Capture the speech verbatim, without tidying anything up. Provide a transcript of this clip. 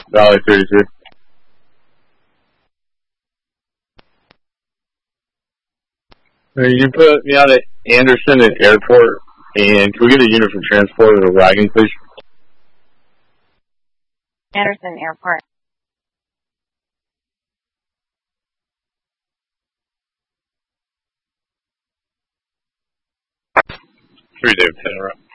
Valley thirty-two. Uh, You can put me out at Anderson at Airport, and can we get a unit from transport or a wagon, please? Anderson Airport. Three David Tanner.